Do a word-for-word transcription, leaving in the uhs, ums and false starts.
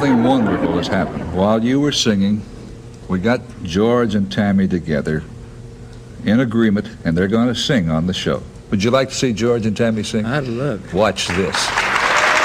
Something wonderful has happened. While you were singing, we got George and Tammy together in agreement, and they're going to sing on the show. Would you like to see George and Tammy sing? I'd love it. Watch this.